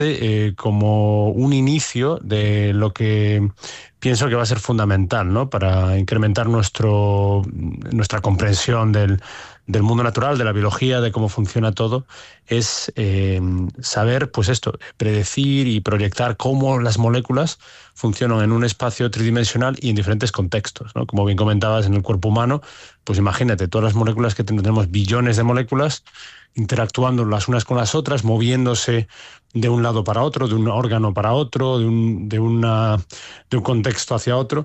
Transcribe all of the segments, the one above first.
como un inicio de lo que pienso que va a ser fundamental, ¿no? Para incrementar nuestra comprensión del mundo natural, de la biología, de cómo funciona todo, es saber, pues esto, predecir y proyectar cómo las moléculas funcionan en un espacio tridimensional y en diferentes contextos, ¿no? Como bien comentabas, en el cuerpo humano, pues imagínate, todas las moléculas que tenemos, billones de moléculas interactuando las unas con las otras, moviéndose de un lado para otro, de un órgano para otro, de un contexto hacia otro.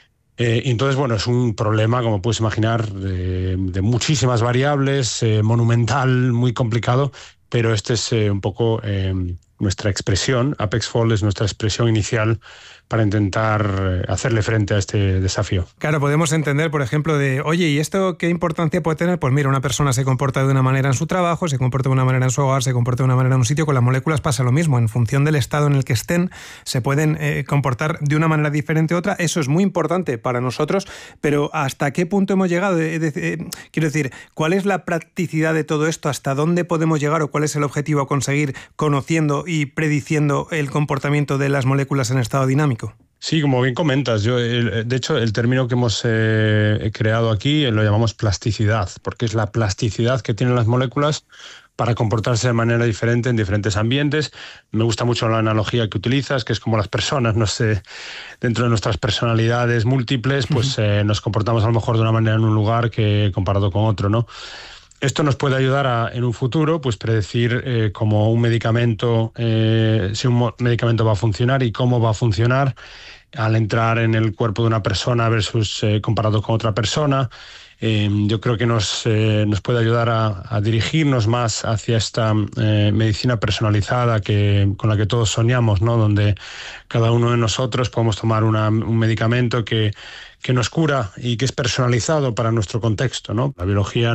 Y entonces, bueno, es un problema, como puedes imaginar, de muchísimas variables, monumental, muy complicado, pero este es un poco nuestra expresión. ApexFold es nuestra expresión inicial para intentar hacerle frente a este desafío. Claro, podemos entender, por ejemplo, oye, ¿y esto qué importancia puede tener? Pues mira, una persona se comporta de una manera en su trabajo, se comporta de una manera en su hogar, se comporta de una manera en un sitio. Con las moléculas pasa lo mismo. En función del estado en el que estén, se pueden comportar de una manera diferente a otra. Eso es muy importante para nosotros, pero ¿hasta qué punto hemos llegado? Quiero decir, ¿cuál es la practicidad de todo esto? ¿Hasta dónde podemos llegar o cuál es el objetivo a conseguir conociendo y prediciendo el comportamiento de las moléculas en estado dinámico? Sí, como bien comentas, de hecho el término que hemos creado aquí lo llamamos plasticidad, porque es la plasticidad que tienen las moléculas para comportarse de manera diferente en diferentes ambientes. Me gusta mucho la analogía que utilizas, que es como las personas, no sé, dentro de nuestras personalidades múltiples, pues nos comportamos a lo mejor de una manera en un lugar que comparado con otro, ¿no? Esto nos puede ayudar en un futuro, pues predecir cómo un medicamento, si un medicamento va a funcionar y cómo va a funcionar al entrar en el cuerpo de una persona versus comparado con otra persona. Yo creo que nos puede ayudar a dirigirnos más hacia esta medicina personalizada con la que todos soñamos, ¿no? Donde cada uno de nosotros podemos tomar un medicamento que nos cura y que es personalizado para nuestro contexto, ¿no? La biología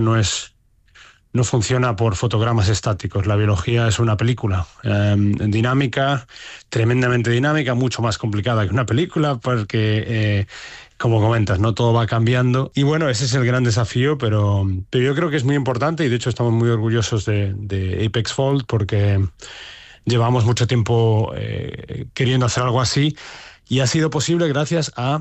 no funciona por fotogramas estáticos. La biología es una película dinámica, tremendamente dinámica, mucho más complicada que una película porque, como comentas, no todo va cambiando. Y bueno, ese es el gran desafío, pero yo creo que es muy importante y de hecho estamos muy orgullosos de ApexFold porque llevamos mucho tiempo queriendo hacer algo así. Y ha sido posible gracias a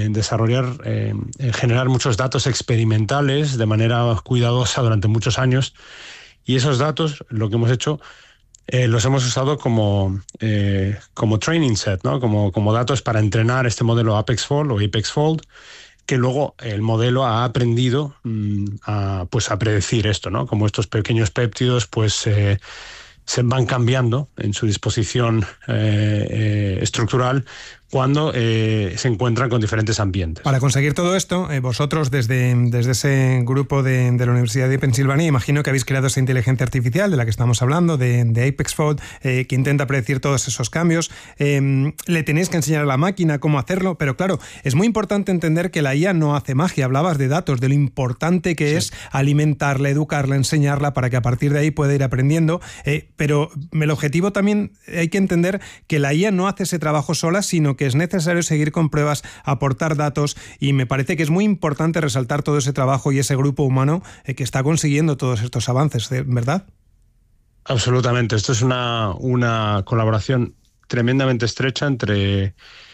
generar muchos datos experimentales de manera cuidadosa durante muchos años. Y esos datos, lo que hemos hecho, los hemos usado como training set, ¿no? Como datos para entrenar este modelo ApexFold o ApexFold, que luego el modelo ha aprendido a predecir esto, ¿no? Como estos pequeños péptidos, pues se van cambiando en su disposición estructural cuando se encuentran con diferentes ambientes. Para conseguir todo esto, vosotros desde ese grupo de la Universidad de Pensilvania, imagino que habéis creado esa inteligencia artificial de la que estamos hablando, de ApexFold, que intenta predecir todos esos cambios. Le tenéis que enseñar a la máquina cómo hacerlo, pero claro, es muy importante entender que la IA no hace magia. Hablabas de datos, de lo importante que es alimentarla, educarla, enseñarla para que a partir de ahí pueda ir aprendiendo, pero el objetivo también hay que entender que la IA no hace ese trabajo sola, sino que es necesario seguir con pruebas, aportar datos, y me parece que es muy importante resaltar todo ese trabajo y ese grupo humano que está consiguiendo todos estos avances, ¿verdad? Absolutamente. Esto es una colaboración tremendamente estrecha entre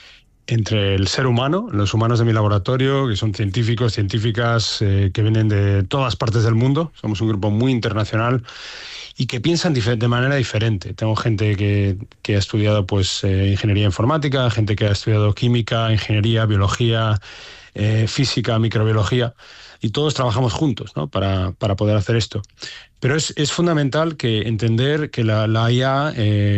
el ser humano, los humanos de mi laboratorio, que son científicos, científicas que vienen de todas partes del mundo. Somos un grupo muy internacional y que piensan de manera diferente. Tengo gente que ha estudiado ingeniería informática, gente que ha estudiado química, ingeniería, biología, física, microbiología, y todos trabajamos juntos, ¿no? para poder hacer esto. Pero es fundamental entender que la IA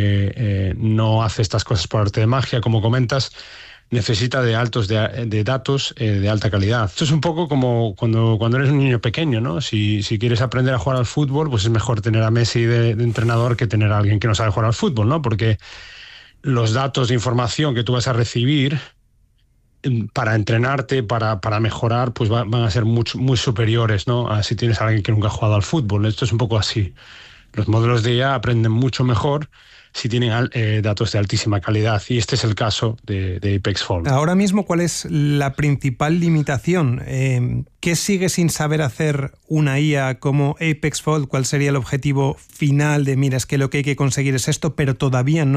no hace estas cosas por arte de magia, como comentas. Necesita de datos de alta calidad. Esto es un poco como cuando eres un niño pequeño, ¿no? Si quieres aprender a jugar al fútbol, pues es mejor tener a Messi de entrenador que tener a alguien que no sabe jugar al fútbol, ¿no? Porque los datos de información que tú vas a recibir para entrenarte, para mejorar, pues van a ser muy superiores, ¿no? A si tienes a alguien que nunca ha jugado al fútbol. Esto es un poco así. Los modelos de IA aprenden mucho mejor si tienen datos de altísima calidad, y este es el caso de Apex Fold. Ahora mismo, ¿cuál es la principal limitación? ¿Qué sigue sin saber hacer una IA como Apex Fold? ¿Cuál sería el objetivo final de, mira, es que lo que hay que conseguir es esto, pero todavía no